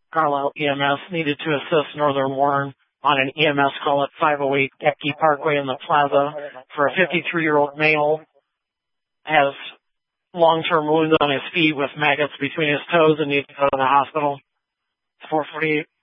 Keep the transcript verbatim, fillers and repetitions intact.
Carlisle E M S needed to assist Northern Warren on an E M S call at five oh eight Epke Parkway in the plaza for a fifty-three-year-old male. Has long-term wounds on his feet with maggots between his toes and needs to go to the hospital. four forty-eight